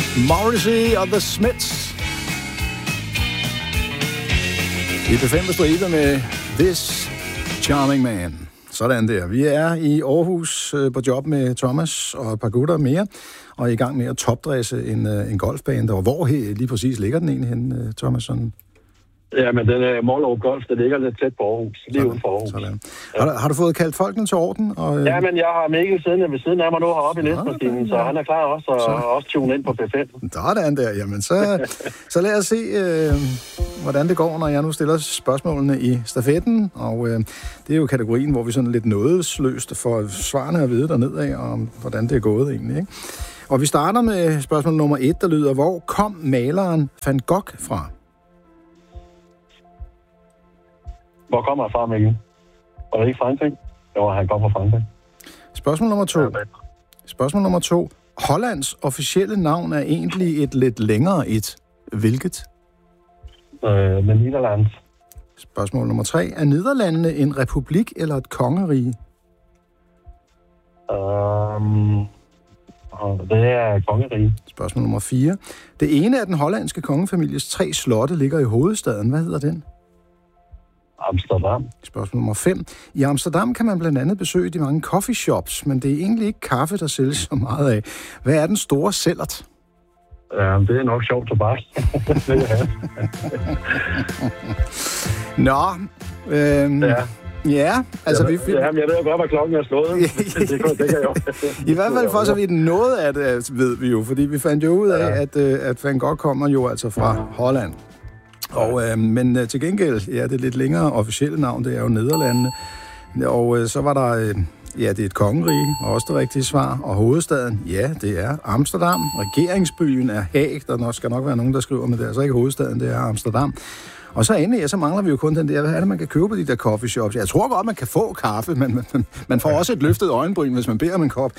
Morrissey og The Smiths. I P5 på stribe med This Charming Man. Sådan der. Vi er i Aarhus på job med Thomas og et par gutter mere, og er i gang med at topdresse en golfbane. Og hvor lige præcis ligger den egentlig henne, Thomas? Sådan? Ja, men den er Mållerup Golf, der ligger lidt tæt på Aarhus. Lige uden for Aarhus. Ja. Har du fået kaldt folkene til orden? Ja, men jeg har Mikkel siddende ved siden af mig nu heroppe i læsemaskinen, så han er klar også, og også tune ind på P5. Sådan der. Jamen, så lad os se, hvordan det går, når jeg nu stiller spørgsmålene i stafetten. Og det er jo kategorien, hvor vi sådan lidt nådesløst får svarene at vide dernedad, om hvordan det er gået egentlig, ikke? Og vi starter med spørgsmål nummer 1, der lyder: hvor kom maleren Van Gogh fra? Hvor kommer han fra, Mikkel? Var det ikke Frankrig? Jo, han kommer fra Frankrig. Spørgsmål nummer 2. Hollands officielle navn er egentlig et lidt længere et. Hvilket? Med Nederland. Spørgsmål nummer 3. Er Nederlandene en republik eller et kongerige? Det er kongerige. Spørgsmål nummer 4. Det ene af den hollandske kongefamilies 3 slotte ligger i hovedstaden. Hvad hedder den? Amsterdam. Spørgsmål nummer 5. I Amsterdam kan man blandt andet besøge de mange coffeeshops, men det er egentlig ikke kaffe, der sælges så meget af. Hvad er den store sællert? Ja, det er nok sjovt tobak. Nå, ja, altså jeg ved jo godt, hvad klokken er slået. det kan jeg jo. I hvert fald for så vidt noget af det, ved vi jo, fordi vi fandt jo ud af, at Van Gogh kommer jo altså fra Holland. Og, men til gengæld, ja, det lidt længere officielle navn, det er jo Nederlandene. Og så var der, det er et kongerige, og også det rigtige svar. Og hovedstaden, ja, det er Amsterdam. Regeringsbyen er Haag, der skal nok være nogen, der skriver med det. Altså ikke hovedstaden, det er Amsterdam. Og så endelig, så mangler vi jo kun den der, hvad er det, man kan købe på de der coffeeshops? Jeg tror godt, man kan få kaffe, men man får også et løftet øjenbryn, hvis man beder om en kop.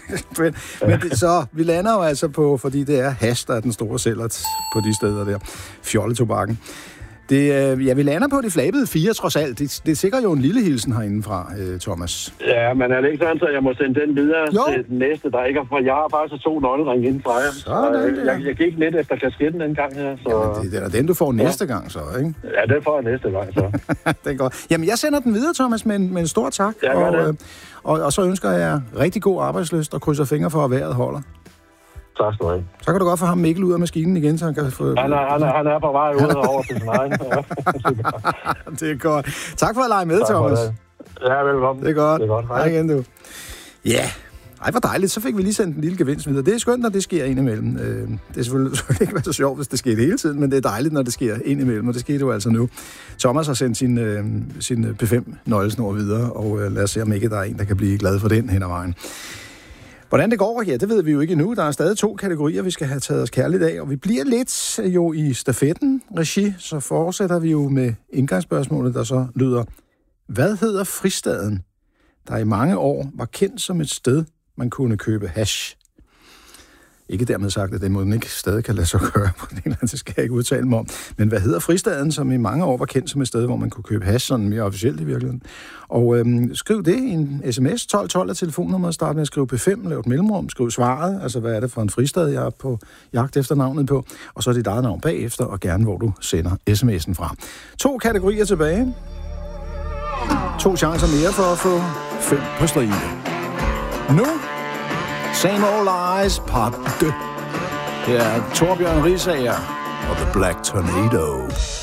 Så vi lander jo altså på, fordi det er hash, der er den store sællert på de steder der. Fjolletobakken. Vi lander på de flabede 4, trods alt. Det sikrer jo en lille hilsen herindefra, Thomas. Ja, men er det ikke sådan, at jeg må sende den videre til den næste, der ikke er fra? Jeg har faktisk 2 nøgleringe inden fra jer. Jeg gik lidt efter kasketten den gang her. Så... Jamen, det er den, du får næste gang, så, ikke? Ja, den får jeg næste gang, så. Det er godt. Jamen, jeg sender den videre, Thomas, med en stor tak. Ja, og så ønsker jeg rigtig god arbejdslyst og krydser fingre for, at vejret holder. Tak skal du have. Så kan du godt få ham Mikkel ud af maskinen igen, så han kan få... Han er på vej ud over til sin egen. Det er godt. Tak for at lege med, tak, Thomas. Ja, velkommen. Det er godt. Det er godt. Hej igen, du. Ja, ej, hvor dejligt. Så fik vi lige sendt en lille gevinst videre. Det er skønt, når det sker indimellem. Det er selvfølgelig ikke være så sjovt, hvis det sker hele tiden, men det er dejligt, når det sker indimellem, og det skete jo altså nu. Thomas har sendt sin P5-nøglesnor videre, og lad os se, om ikke der er en, der kan blive glad for den hen ad vejen. Hvordan det går, ja, det ved vi jo ikke endnu. Der er stadig 2 kategorier, vi skal have taget os kærligt af, og vi bliver lidt jo i stafetten-regi, så fortsætter vi jo med indgangsspørgsmålet, der så lyder: hvad hedder fristaden, der i mange år var kendt som et sted, man kunne købe hash? Ikke dermed sagt, at det må den ikke stadig kan lade sig gøre på den eller anden, det skal jeg ikke udtale mig om. Men hvad hedder fristaden, som i mange år var kendt som et sted, hvor man kunne købe hash, sådan mere officielt i virkeligheden? Og skriv det i en sms. 1212 er telefonnummeret. Start med at skrive P5, lav et mellemrum, skriv svaret, altså hvad er det for en fristad, jeg er på jagt efter navnet på, og så dit eget navn bagefter, og gerne hvor du sender sms'en fra. 2 kategorier tilbage. 2 chancer mere for at få 5 på stribe. Nu Same Old Lies, part 2. Her er Torbjørn Risager og The Black Tornado.